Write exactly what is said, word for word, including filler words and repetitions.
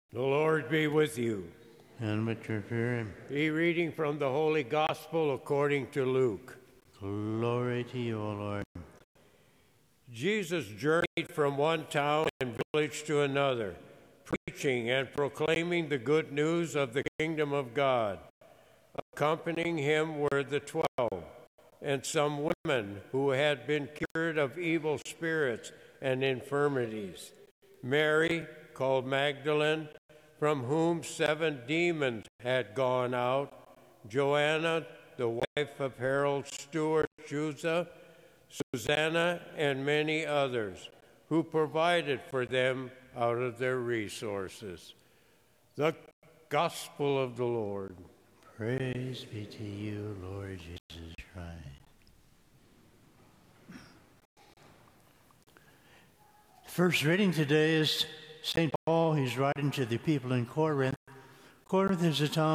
The Lord be with you. And with your spirit. A reading from the Holy Gospel according to Luke. Glory to you, O Lord. Jesus journeyed from one town and village to another, preaching and proclaiming the good news of the kingdom of God. Accompanying him were the twelve, and some women who had been cured of evil spirits and infirmities. Mary, called Magdalene, from whom seven demons had gone out, Joanna, the wife of Herod Stewart Chuza, Susanna, and many others, who provided for them out of their resources. The Gospel of the Lord. Praise be to you, Lord Jesus Christ. First reading today is Saint Paul. He's writing to the people in Corinth. Corinth is a town